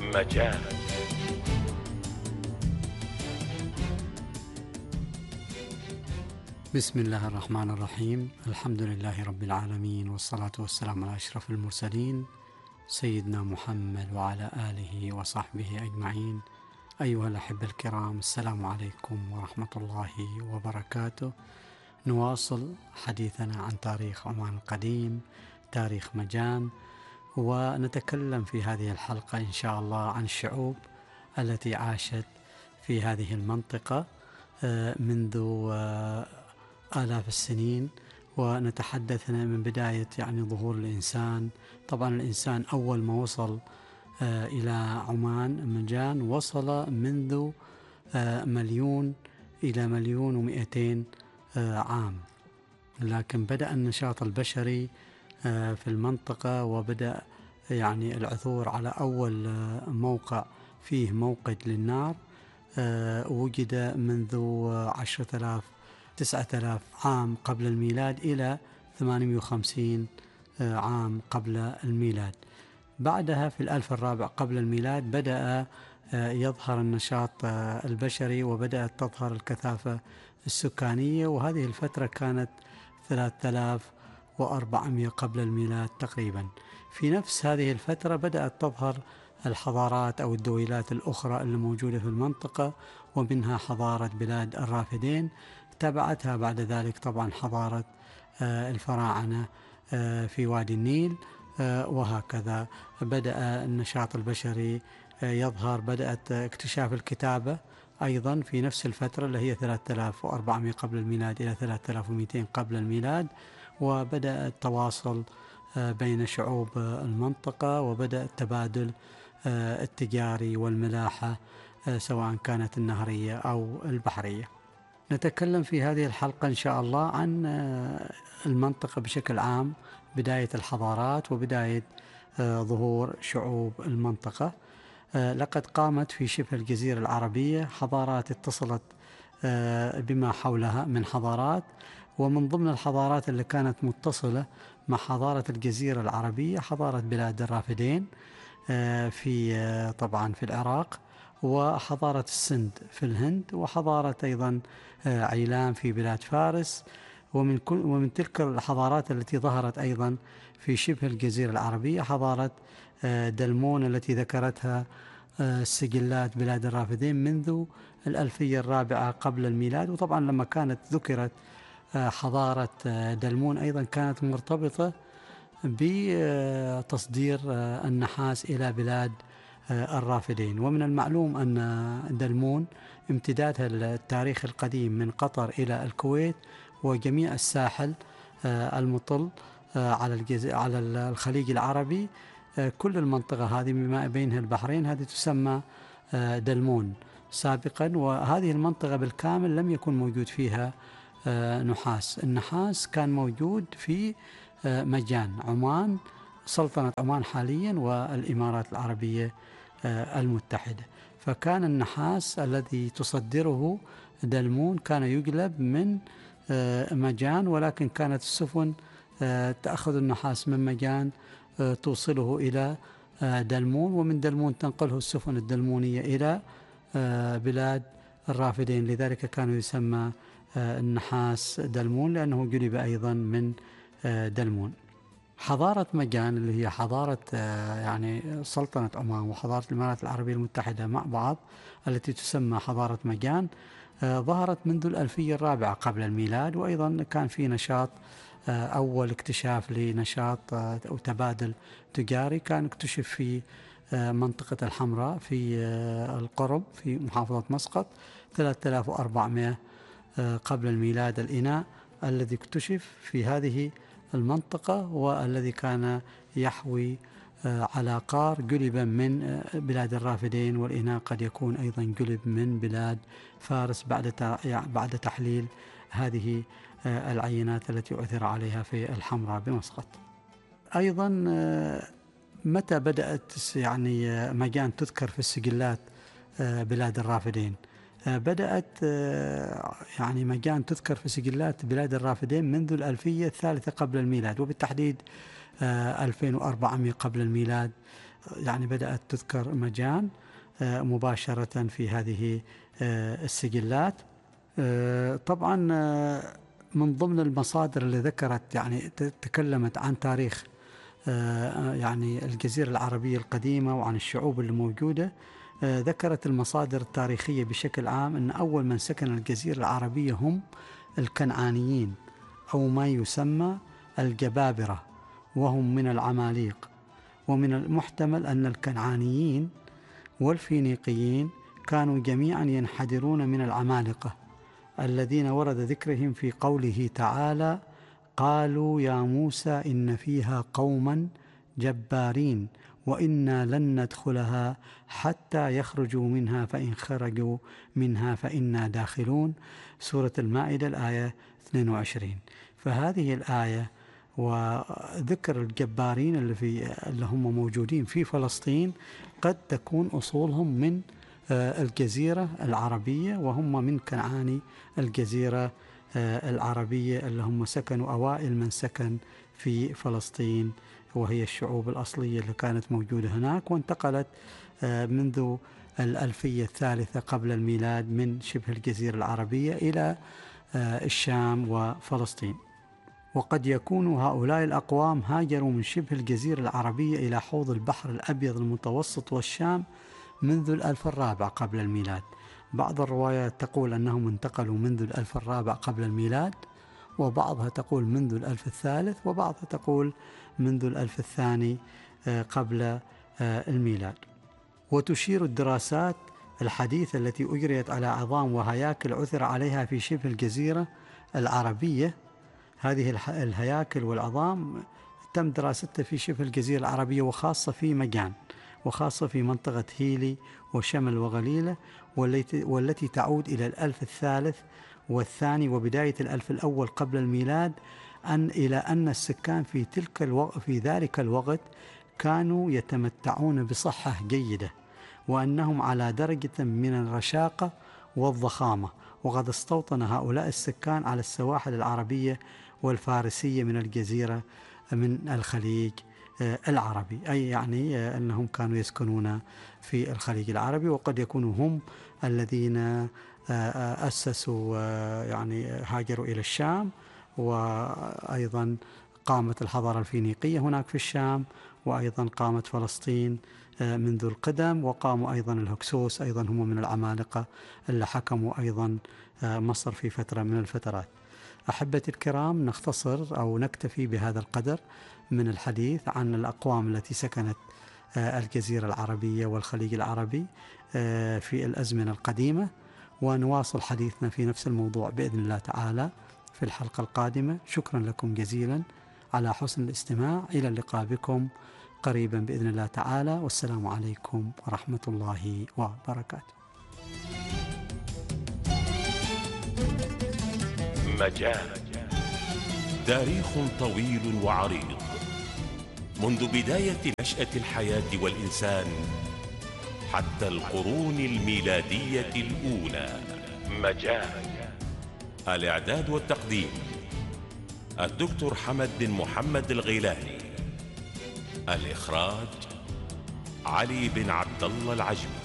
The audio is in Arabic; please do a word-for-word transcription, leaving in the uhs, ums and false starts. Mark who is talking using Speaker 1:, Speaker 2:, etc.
Speaker 1: مجال.
Speaker 2: بسم الله الرحمن الرحيم. الحمد لله رب العالمين، والصلاة والسلام على أشرف المرسلين سيدنا محمد وعلى آله وصحبه أجمعين. أيها الأحبة الكرام، السلام عليكم ورحمة الله وبركاته. نواصل حديثنا عن تاريخ عمان القديم، تاريخ مجان، ونتكلم في هذه الحلقة إن شاء الله عن الشعوب التي عاشت في هذه المنطقة منذ آلاف السنين، ونتحدث من بداية يعني ظهور الإنسان. طبعا الإنسان أول ما وصل إلى عمان مجان وصل منذ مليون إلى مليون ومئتين عام، لكن بدأ النشاط البشري في المنطقة، وبدأ يعني العثور على أول موقع فيه موقد للنار وجد منذ عشرة آلاف تسعة آلاف عام قبل الميلاد إلى ثمانمئة وخمسين عام قبل الميلاد. بعدها في الألف الرابع قبل الميلاد بدأ يظهر النشاط البشري، وبدأت تظهر الكثافة السكانية، وهذه الفترة كانت ثلاثة آلاف وأربعمئة قبل الميلاد تقريبا. في نفس هذه الفترة بدأت تظهر الحضارات أو الدويلات الأخرى اللي موجودة في المنطقة، ومنها حضارة بلاد الرافدين. تبعتها بعد ذلك طبعا حضارة الفراعنة في وادي النيل، وهكذا بدأ النشاط البشري يظهر. بدأت اكتشاف الكتابة أيضا في نفس الفترة اللي هي ثلاثة آلاف وأربعمئة قبل الميلاد إلى ثلاثة آلاف ومئتين قبل الميلاد، وبدأ التواصل بين شعوب المنطقة، وبدأ التبادل التجاري والملاحة سواء كانت النهرية أو البحرية. نتكلم في هذه الحلقة إن شاء الله عن المنطقة بشكل عام، بداية الحضارات وبداية ظهور شعوب المنطقة. لقد قامت في شبه الجزيرة العربية حضارات اتصلت بما حولها من حضارات، ومن ضمن الحضارات اللي كانت متصلة مع حضارة الجزيرة العربية حضارة بلاد الرافدين في طبعا في العراق، وحضارة السند في الهند، وحضارة أيضا عيلام في بلاد فارس. ومن كل ومن تلك الحضارات التي ظهرت أيضا في شبه الجزيرة العربية حضارة دلمون التي ذكرتها سجلات بلاد الرافدين منذ الألفية الرابعة قبل الميلاد. وطبعا لما كانت ذكرت حضارة دلمون أيضا كانت مرتبطة بتصدير النحاس إلى بلاد الرافدين. ومن المعلوم أن دلمون امتدادها التاريخ القديم من قطر إلى الكويت وجميع الساحل المطل على الجزء على الخليج العربي، كل المنطقة هذه بما بينها البحرين هذه تسمى دلمون سابقا. وهذه المنطقة بالكامل لم يكن موجود فيها نحاس. النحاس كان موجود في مجان عمان، سلطنة عمان حاليا، والإمارات العربية المتحدة. فكان النحاس الذي تصدره دلمون كان يجلب من مجان، ولكن كانت السفن تأخذ النحاس من مجان توصله إلى دلمون، ومن دلمون تنقله السفن الدلمونية إلى بلاد الرافدين. لذلك كانوا يسمى النحاس دلمون لأنه جلب أيضا من دلمون. حضارة مجان اللي هي حضارة يعني سلطنة عمان وحضارة الإمارات العربية المتحدة مع بعض التي تسمى حضارة مجان ظهرت منذ الألفية الرابعة قبل الميلاد، وأيضا كان في نشاط أول اكتشاف لنشاط أو تبادل تجاري كان اكتشف في منطقة الحمراء في القرب في محافظة مسقط ثلاثة آلاف وأربعمئة قبل الميلاد. الإناء الذي اكتشف في هذه المنطقة والذي كان يحوي على قار جلبا من بلاد الرافدين، والإناء قد يكون أيضا جلب من بلاد فارس بعد بعد تحليل هذه العينات التي عثر عليها في الحمراء بمسقط. أيضا متى بدأت يعني مجان تذكر في السجلات بلاد الرافدين؟ بدأت يعني مجان تذكر في سجلات بلاد الرافدين منذ الألفية الثالثة قبل الميلاد، وبالتحديد ألفين وأربعمئة قبل الميلاد يعني بدأت تذكر مجان مباشرة في هذه السجلات. طبعا من ضمن المصادر اللي ذكرت يعني تكلمت عن تاريخ يعني الجزيرة العربية القديمة وعن الشعوب اللي موجودة، ذكرت المصادر التاريخية بشكل عام أن أول من سكن الجزيرة العربية هم الكنعانيين أو ما يسمى الجبابرة، وهم من العماليق. ومن المحتمل أن الكنعانيين والفينيقيين كانوا جميعا ينحدرون من العمالقة الذين ورد ذكرهم في قوله تعالى: قالوا يا موسى إن فيها قوما جبارين وإنا لن ندخلها حتى يخرجوا منها فإن خرجوا منها فإنا داخلون. سورة المائدة الآية اثنين وعشرين. فهذه الآية وذكر الجبارين اللي, في اللي هم موجودين في فلسطين قد تكون أصولهم من الجزيرة العربية، وهم من كنعاني الجزيرة العربية اللي هم سكنوا أوائل من سكن في فلسطين، وهي الشعوب الأصلية اللي كانت موجودة هناك، وانتقلت منذ الألفية الثالثة قبل الميلاد من شبه الجزيرة العربية إلى الشام وفلسطين. وقد يكون هؤلاء الأقوام هاجروا من شبه الجزيرة العربية إلى حوض البحر الأبيض المتوسط والشام منذ الألف الرابع قبل الميلاد. بعض الروايات تقول أنهم انتقلوا منذ الألف الرابع قبل الميلاد، وبعضها تقول منذ الألف الثالث، وبعضها تقول منذ الألف الثاني قبل الميلاد. وتشير الدراسات الحديثة التي أجريت على عظام وهياكل عثر عليها في شبه الجزيرة العربية، هذه الهياكل والعظام تم دراستها في شبه الجزيرة العربية، وخاصة في مجان، وخاصة في منطقة هيلي وشمل وغليلة، والتي تعود إلى الألف الثالث والثاني وبداية الألف الأول قبل الميلاد، أن إلى أن السكان في تلك الوقت في ذلك الوقت كانوا يتمتعون بصحة جيدة، وأنهم على درجة من الرشاقة والضخامة. وقد استوطن هؤلاء السكان على السواحل العربية والفارسية من الجزيرة من الخليج العربي، أي يعني أنهم كانوا يسكنون في الخليج العربي، وقد يكونوا هم الذين أسسوا يعني هاجروا إلى الشام، وأيضا قامت الحضارة الفينيقية هناك في الشام، وأيضا قامت فلسطين منذ القدم، وقاموا أيضا الهكسوس، أيضا هم من العمالقة اللي حكموا أيضا مصر في فترة من الفترات. أحبتي الكرام، نختصر أو نكتفي بهذا القدر من الحديث عن الأقوام التي سكنت الجزيرة العربية والخليج العربي في الأزمنة القديمة، ونواصل حديثنا في نفس الموضوع بإذن الله تعالى في الحلقة القادمة. شكرا لكم جزيلا على حسن الاستماع، إلى اللقاء بكم قريبا بإذن الله تعالى، والسلام عليكم ورحمة الله وبركاته.
Speaker 1: مجان، تاريخ طويل وعريض منذ بداية نشأة الحياة والإنسان حتى القرون الميلادية الأولى. مجان، الإعداد والتقديم الدكتور حمد بن محمد الغيلاني، الإخراج علي بن عبد الله العجمي.